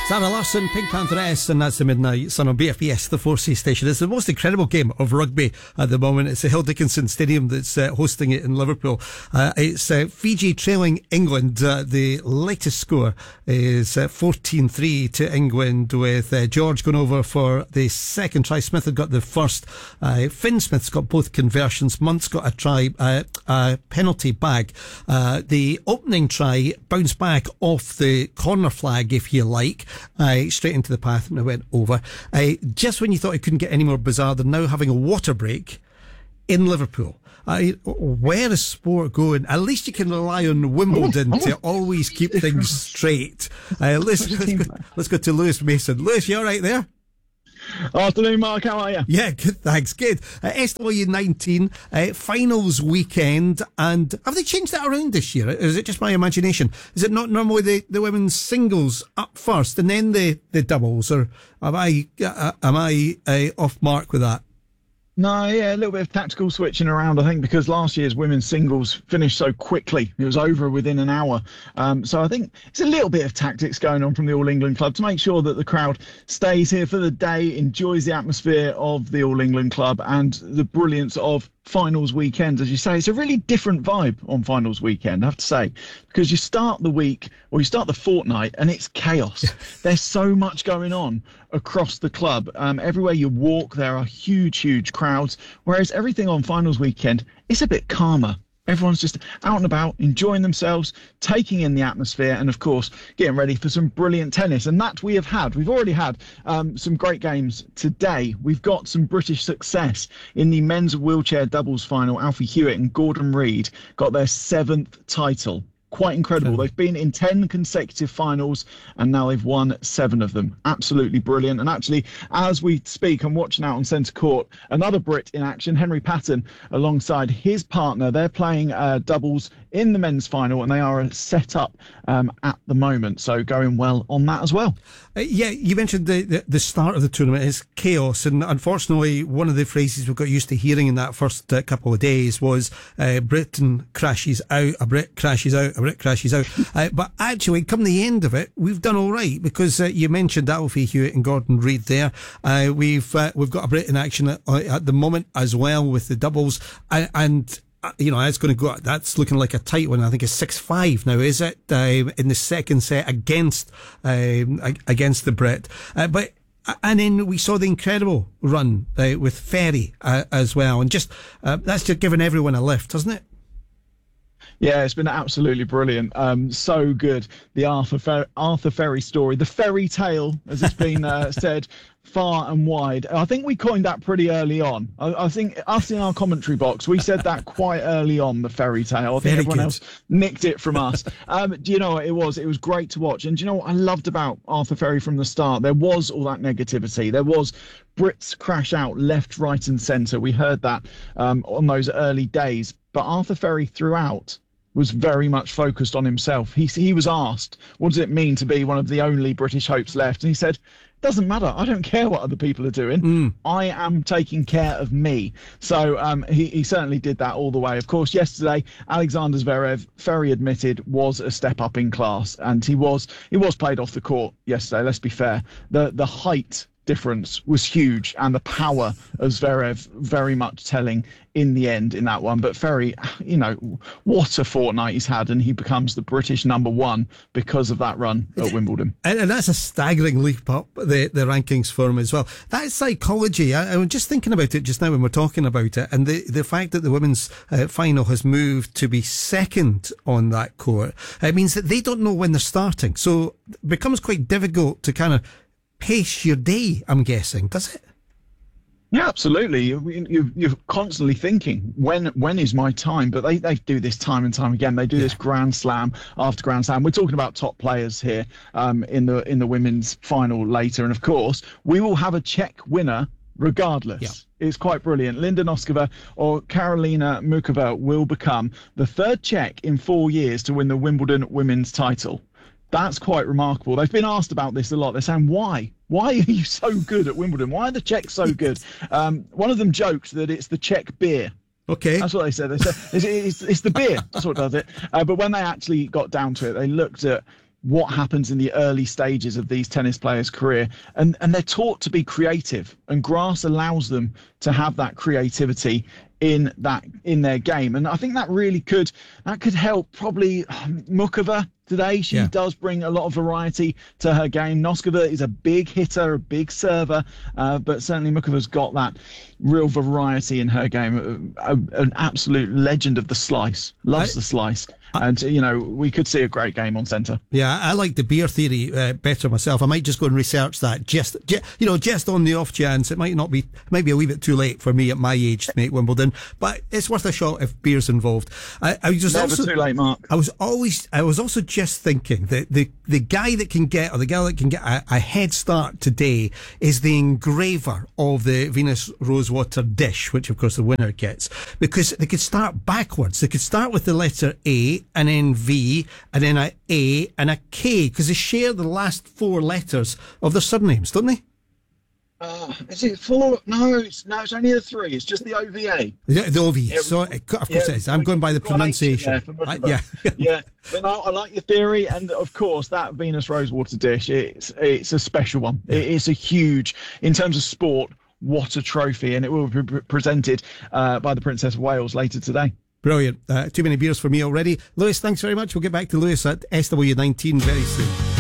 Sarah Larson, Pink Pantheress, and that's the Midnight Sun on BFBS, the 4C station. It's the most incredible game of rugby at the moment. It's the Hill Dickinson Stadium that's hosting it in Liverpool. It's Fiji trailing England. The latest score is 14-3 to England, with George going over for the second try. Smith had got the first. Finn Smith's got both conversions. Munt's got a try, a penalty bag. The opening try bounced back off the corner flag, if you like. Straight into the path, and it went over. Just when you thought it couldn't get any more bizarre, they're now having a water break in Liverpool. Where is sport going? At least you can rely on Wimbledon to always keep things straight. Let's go to Lewis Mason. Lewis, you all right there? Afternoon, Mark. How are you? Yeah, good, thanks. Good. SW19 finals weekend, and have they changed that around this year? Is it just my imagination? Is it not normally the women's singles up first and then the doubles, or am I off mark with that? No, yeah, a little bit of tactical switching around, I think, because last year's women's singles finished so quickly. It was over within an hour. So I think it's a little bit of tactics going on from the All England Club to make sure that the crowd stays here for the day, enjoys the atmosphere of the All England Club and the brilliance of finals weekend. As you say, it's a really different vibe on finals weekend, I have to say, because you start the week, or you start the fortnight, and it's chaos. There's so much going on across the club. Everywhere you walk, there are huge crowds, whereas everything on finals weekend is a bit calmer. Everyone's just out and about, enjoying themselves, taking in the atmosphere, and of course, getting ready for some brilliant tennis. And that we have had. We've already had some great games today. We've got some British success in the men's wheelchair doubles final. Alfie Hewitt and Gordon Reid got their 7th title. Quite incredible. They've been in 10 consecutive finals, and now they've won 7 of them. Absolutely brilliant. And actually, as we speak, I'm watching out on centre court, another Brit in action, Henry Patton, alongside his partner. They're playing doubles in the men's final, and they are set up at the moment. So going well on that as well. Yeah, you mentioned the start of the tournament is chaos, and unfortunately one of the phrases we got used to hearing in that first couple of days was Britain crashes out, a Brit crashes out, a Brit crashes out. But actually, come the end of it, we've done all right, because you mentioned Alfie Hewitt and Gordon Reid there. We've got a Brit in action at the moment as well with the doubles, and you know, it's going to go. That's looking like a tight one. I think it's 6-5 now, is it? In the second set against the Brit. And then we saw the incredible run with Ferry as well, and just that's just giving everyone a lift, hasn't it? Yeah, it's been absolutely brilliant. So good. The Arthur Ferry story, the fairy tale, as it's been said far and wide. I think we coined that pretty early on. I think us in our commentary box, we said that quite early on, the fairy tale. I think everyone else nicked it from us. Do you know what it was? It was great to watch. And do you know what I loved about Arthur Ferry from the start? There was all that negativity. There was Brits crash out left, right and centre. We heard that on those early days. But Arthur Ferry throughout was very much focused on himself. He was asked, what does it mean to be one of the only British hopes left? And he said, doesn't matter. I don't care what other people are doing. I am taking care of me. So he certainly did that all the way. Of course, yesterday, Alexander Zverev, Ferry admitted, was a step up in class. And he was played off the court yesterday, let's be fair. The height difference was huge, and the power of Zverev very much telling in the end in that one. But Ferry, you know, what a fortnight he's had, and he becomes the British #1 because of that run at Wimbledon. And that's a staggering leap up the rankings for him as well. That is psychology. I'm just thinking about it just now when we're talking about it, and the fact that the women's final has moved to be second on that court, it means that they don't know when they're starting, so it becomes quite difficult to kind of pace your day, I'm guessing, does it? Yeah, absolutely. You're constantly thinking, when is my time? But they do this time and time again. They do this Grand Slam after Grand Slam. We're talking about top players here in the women's final later. And of course, we will have a Czech winner regardless. Yeah. It's quite brilliant. Linda Noskova or Karolina Muchova will become the third Czech in 4 years to win the Wimbledon women's title. That's quite remarkable. They've been asked about this a lot. They're saying, why? Why are you so good at Wimbledon? Why are the Czechs so good? One of them joked that it's the Czech beer. Okay. That's what they said. They said it's the beer. That's what does it. But when they actually got down to it, they looked at what happens in the early stages of these tennis players' career, and they're taught to be creative, and grass allows them to have that creativity in their game. And I think that really could help probably Mukova today. She does bring a lot of variety to her game. Noskova is a big hitter, a big server, but certainly Mukova's got that real variety in her game. An absolute legend of the slice, loves the slice. And, we could see a great game on centre. Yeah, I like the beer theory better myself. I might just go and research that just on the off chance. It might be a wee bit too late for me at my age to make Wimbledon, but it's worth a shot if beer's involved. I was just never too late, Mark. I was also just thinking that the guy that can get, or the girl that can get a head start today is the engraver of the Venus Rosewater dish, which of course the winner gets, because they could start backwards. They could start with the letter A, and then V, and then a A and a K, because they share the last 4 letters of their surnames, don't they? Is it 4? No, it's only the 3. It's just the OVA. The OVA. So, of course it is. I'm going by the pronunciation. Yeah. But no, I like your theory, and of course that Venus Rosewater dish. It's a special one. It's a huge, in terms of sport. What a trophy, and it will be presented by the Princess of Wales later today. Brilliant. Too many beers for me already. Lewis, thanks very much. We'll get back to Lewis at SW19 very soon.